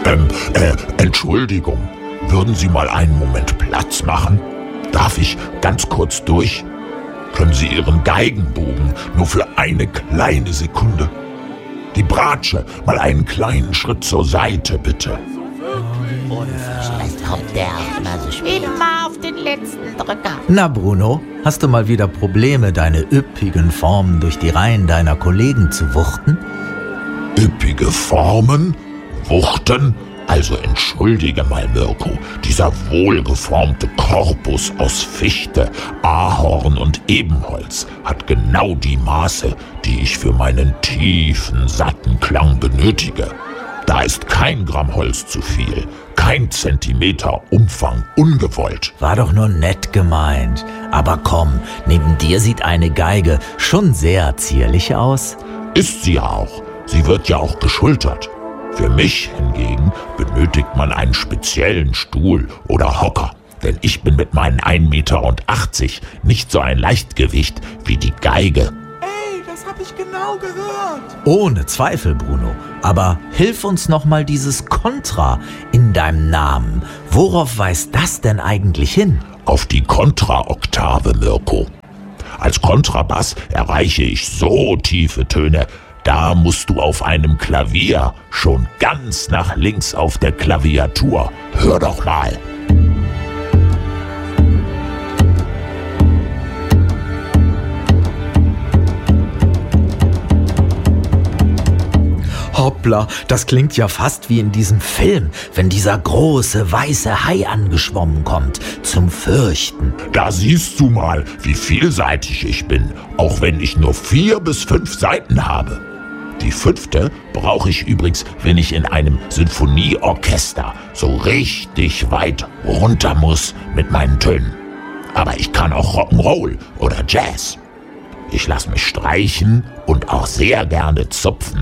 Entschuldigung, würden Sie mal einen Moment Platz machen? Darf ich ganz kurz durch? Können Sie Ihren Geigenbogen nur für eine kleine Sekunde? Die Bratsche mal einen kleinen Schritt zur Seite, bitte. Was kommt der mal so spät? Immer auf den letzten Drücker. Na Bruno, hast du mal wieder Probleme, deine üppigen Formen durch die Reihen deiner Kollegen zu wuchten? Üppige Formen? Wuchten? Also entschuldige mal, Mirko, dieser wohlgeformte Korpus aus Fichte, Ahorn und Ebenholz hat genau die Maße, die ich für meinen tiefen, satten Klang benötige. Da ist kein Gramm Holz zu viel, kein Zentimeter Umfang ungewollt. War doch nur nett gemeint. Aber komm, neben dir sieht eine Geige schon sehr zierlich aus. Ist sie ja auch. Sie wird ja auch geschultert. Für mich hingegen benötigt man einen speziellen Stuhl oder Hocker. Denn ich bin mit meinen 1,80 Meter nicht so ein Leichtgewicht wie die Geige. Ey, das hab ich genau gehört. Ohne Zweifel, Bruno. Aber hilf uns noch mal dieses Kontra in deinem Namen. Worauf weist das denn eigentlich hin? Auf die Kontraoktave, Mirko. Als Kontrabass erreiche ich so tiefe Töne, da musst du auf einem Klavier schon ganz nach links auf der Klaviatur. Hör doch mal. Hoppla, das klingt ja fast wie in diesem Film, wenn dieser große weiße Hai angeschwommen kommt, zum Fürchten. Da siehst du mal, wie vielseitig ich bin, auch wenn ich nur 4 bis 5 Saiten habe. Die 5. brauche ich übrigens, wenn ich in einem Sinfonieorchester so richtig weit runter muss mit meinen Tönen. Aber ich kann auch Rock'n'Roll oder Jazz. Ich lasse mich streichen und auch sehr gerne zupfen.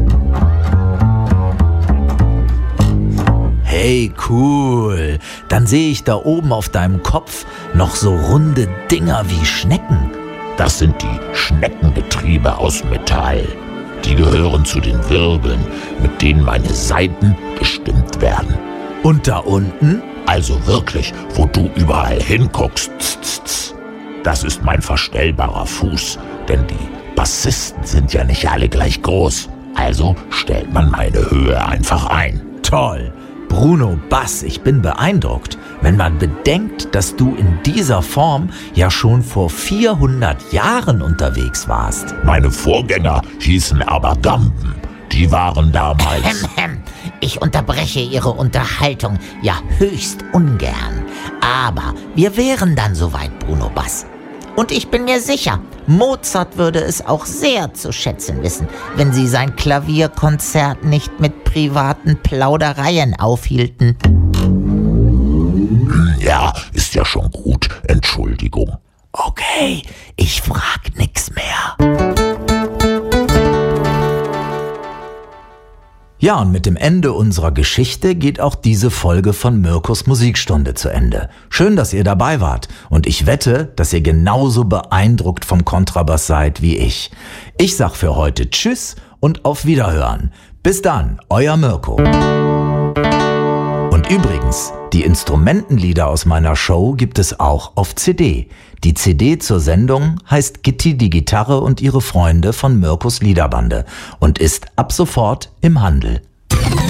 Hey, cool. Dann sehe ich da oben auf deinem Kopf noch so runde Dinger wie Schnecken. Das sind die Schneckengetriebe aus Metall. Die gehören zu den Wirbeln, mit denen meine Saiten bestimmt werden. Und da unten? Also wirklich, wo du überall hinguckst. Das ist mein verstellbarer Fuß, denn die Bassisten sind ja nicht alle gleich groß. Also stellt man meine Höhe einfach ein. Toll. Bruno Bass, ich bin beeindruckt, wenn man bedenkt, dass du in dieser Form ja schon vor 400 Jahren unterwegs warst. Meine Vorgänger hießen aber Gamben. Die waren damals... Ich unterbreche Ihre Unterhaltung ja höchst ungern. Aber wir wären dann soweit, Bruno Bass. Und ich bin mir sicher, Mozart würde es auch sehr zu schätzen wissen, wenn Sie sein Klavierkonzert nicht mit privaten Plaudereien aufhielten. Ja, ist ja schon gut. Entschuldigung. Okay, ich frag nix mehr. Ja, und mit dem Ende unserer Geschichte geht auch diese Folge von Mirkos Musikstunde zu Ende. Schön, dass ihr dabei wart. Und ich wette, dass ihr genauso beeindruckt vom Kontrabass seid wie ich. Ich sag für heute Tschüss und auf Wiederhören. Bis dann, euer Mirko. Und übrigens, die Instrumentenlieder aus meiner Show gibt es auch auf CD. Die CD zur Sendung heißt Gitti die Gitarre und ihre Freunde von Mirkos Liederbande und ist ab sofort im Handel.